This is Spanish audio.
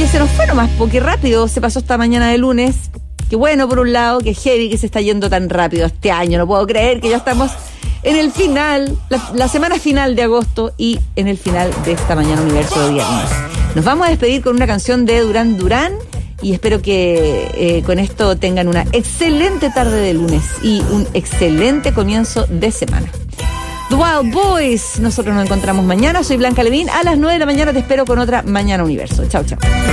Oye, se nos fue nomás, porque rápido se pasó esta mañana de lunes. Qué bueno por un lado, qué heavy que se está yendo tan rápido este año. No puedo creer que ya estamos en el final, la semana final de agosto y en el final de esta Mañana Universo de viernes. Nos vamos a despedir con una canción de Duran Duran y espero que con esto tengan una excelente tarde de lunes y un excelente comienzo de semana. The Wild Boys, nosotros nos encontramos mañana. Soy Blanca Levin, a las 9 de la mañana te espero con otra Mañana Universo. Chao, chao.